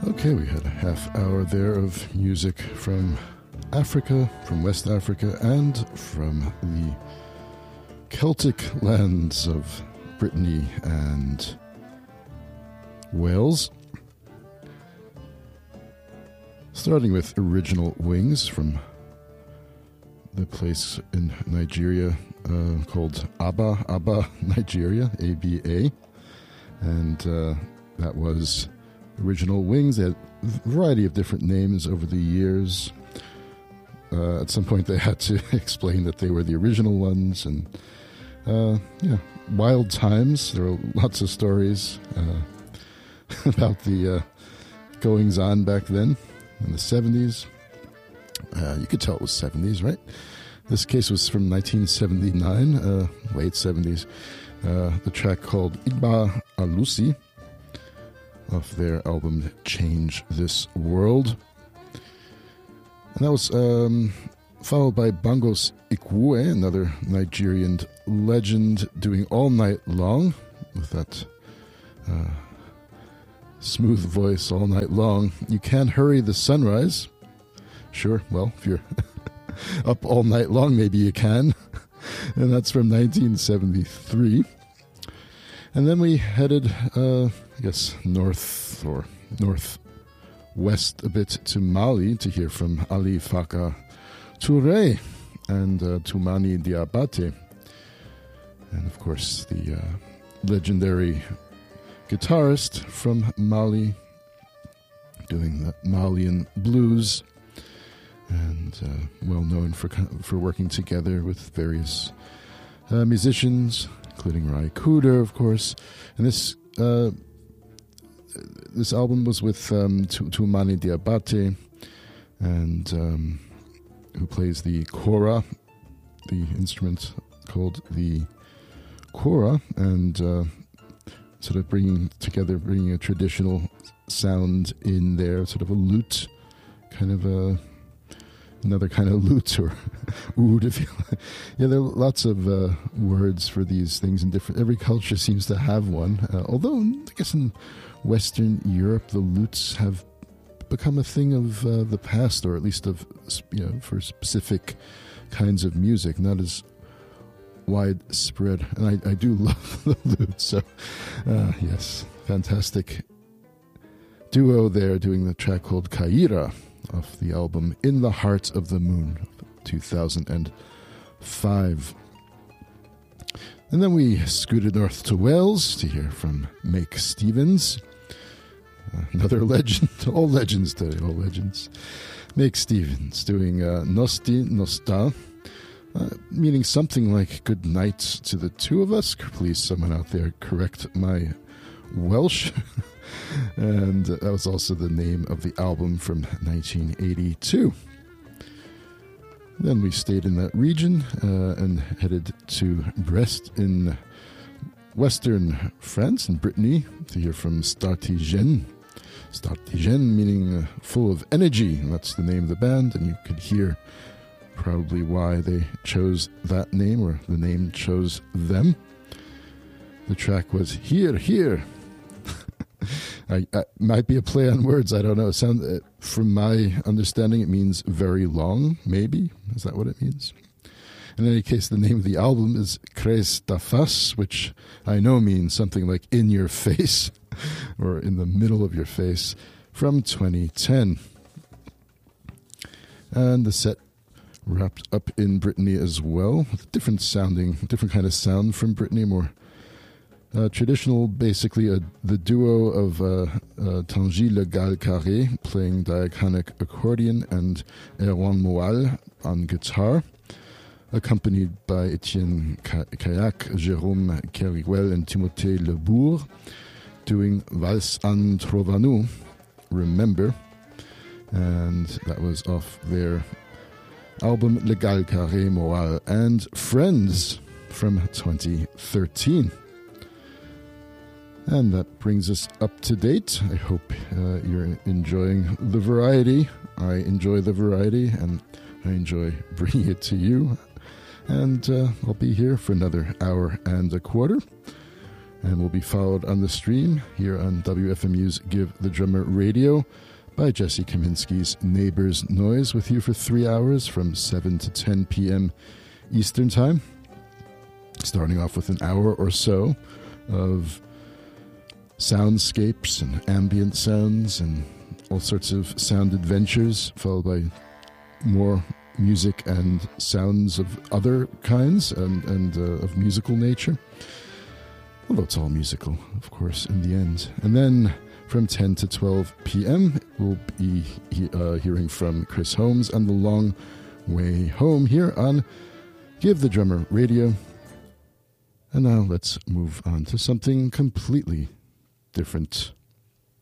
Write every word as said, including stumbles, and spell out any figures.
Okay, we had a half hour there of music from Africa, from West Africa, and from the Celtic lands of Brittany and Wales. Starting with Original Wings from the place in Nigeria uh, called Aba, Aba, Nigeria, A B A. And uh, that was Original Wings. They had a variety of different names over the years. Uh, at some point, they had to explain that they were the original ones. And, uh, yeah, wild times. There were lots of stories uh, about the uh, goings-on back then in the seventies. Uh, you could tell it was seventies, right? This case was from nineteen seventy-nine, uh, late seventies. Uh, the track called Igba Alusi, off their album Change This World. And that was um, followed by Bangos Ikue, another Nigerian legend, doing All Night Long, with that uh, smooth voice all night long. You Can't Hurry the Sunrise. Sure, well, if you're up all night long, maybe you can. And that's from nineteen seventy-three. And then we headed, uh, I guess, north or northwest a bit to Mali to hear from Ali Faka Touré and uh, Toumani Diabate. And, of course, the uh, legendary guitarist from Mali doing the Malian blues, and uh, well known for for working together with various uh, musicians, including Rai Kuder, of course. And this uh, this album was with um, Toumani Diabate, and um, who plays the kora, the instrument called the kora, and uh, sort of bringing together, bringing a traditional sound in there, sort of a lute, kind of a another kind of lute or oud, if you like. Yeah, there are lots of uh, words for these things in different. Every culture seems to have one. Uh, although I guess in Western Europe, the lutes have become a thing of uh, the past, or at least of you know for specific kinds of music, not as widespread. And I, I do love the lute. So uh, yes, fantastic duo there doing the track called Kaira off the album In the Heart of the Moon, two thousand five. And then we scooted north to Wales to hear from Make Stevens, uh, another legend, all legends today, all legends. Make Stevens doing uh, Nosti Nosta, uh, meaning something like good night to the two of us. Please, someone out there correct my Welsh. And that was also the name of the album from nineteen eighty-two. Then we stayed in that region uh, and headed to Brest in western France, in Brittany, to hear from Startigène. Startigène meaning uh, full of energy, and that's the name of the band, and you could hear probably why they chose that name, or the name chose them. The track was Here, Here. I, I might be a play on words. I don't know. Sound uh, from my understanding, it means very long. Maybe is that what it means? In any case, the name of the album is Cres da Face, which I know means something like in your face, or in the middle of your face, from twenty ten. And the set wrapped up in Brittany as well, with different sounding, different kind of sound from Brittany, more. Uh, traditional, basically, uh, the duo of uh, uh, Tanguy Le Gal Carré playing diachronic accordion and Erwan Moal on guitar, accompanied by Etienne Kayak, Jérôme Keriguel, and Timothée Lebourg, doing Vals an Trovanu, Remember, and that was off their album Le Gal Carré, Moal and Friends from twenty thirteen. And that brings us up to date. I hope uh, you're enjoying the variety. I enjoy the variety, and I enjoy bringing it to you. And uh, I'll be here for another hour and a quarter. and will be followed on the stream here on W F M U's Give the Drummer Radio by Jesse Kaminsky's Neighbors Noise, with you for three hours from seven to ten p.m. Eastern Time, starting off with an hour or so of soundscapes and ambient sounds and all sorts of sound adventures, followed by more music and sounds of other kinds and, and uh, of musical nature. Although it's all musical, of course, in the end. And then from ten to twelve p.m., we'll be he, uh, hearing from Chris Holmes and The Long Way Home here on Give the Drummer Radio. And now let's move on to something completely different.